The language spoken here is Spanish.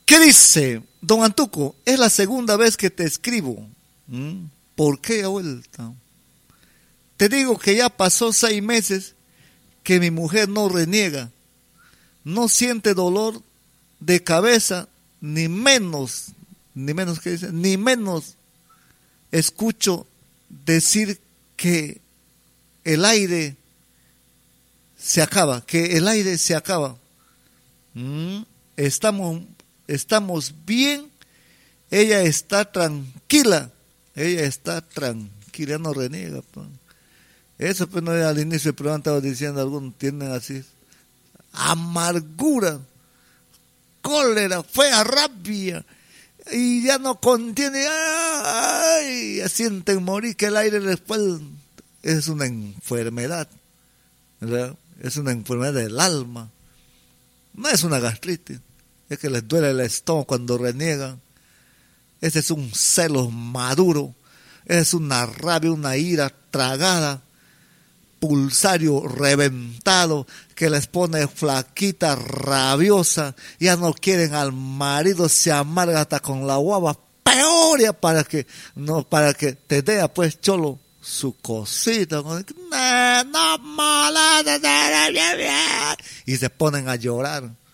¿Qué dice? Don Antuco, es la segunda vez que te escribo. ¿Por qué ha vuelta? Te digo que ya pasó 6 meses que mi mujer no reniega, no siente dolor de cabeza, ni menos que dice, ni menos escucho decir que el aire se acaba, que el aire se acaba. Estamos bien, ella está tranquila, no reniega. Pues. Eso pues no era al inicio del programa, estaba diciendo, algunos tienen así, amargura, cólera, fea, rabia, y ya no contiene, ¡ay! Ya sienten morir, que el aire después es una enfermedad, ¿verdad? Es una enfermedad del alma, no es una gastritis, es que les duele el estómago cuando reniegan. Ese es un celo maduro, es una rabia, una ira tragada, pulsario reventado, que les pone flaquita, rabiosa, ya no quieren al marido, se amarga hasta con la guava, peor ya para que te dé pues cholo su cosita, y se ponen a llorar.